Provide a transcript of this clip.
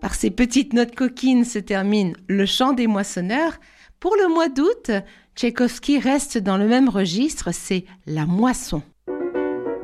Par ces petites notes coquines se termine Le Chant des moissonneurs. Pour le mois d'août, Tchaïkovski reste dans le même registre, c'est la moisson.